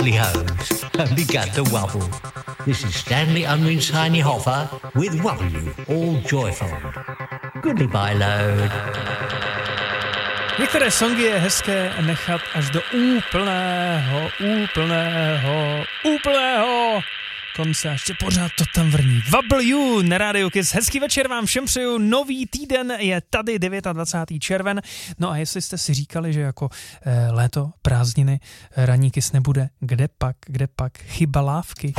host and began to wobble. This is Stanley Unwin's Tiny Hoffer with W, all joyful. Goodbye, load. Některé songy je hezké nechat až do úplného konce, ještě pořád to tam vrní. W na Radio Kiss. Hezký večer vám všem přeju, nový týden je tady, 29. červen. No a jestli jste si říkali, že jako léto, prázdniny, ranní Kiss nebude, kde pak, chyba lávky.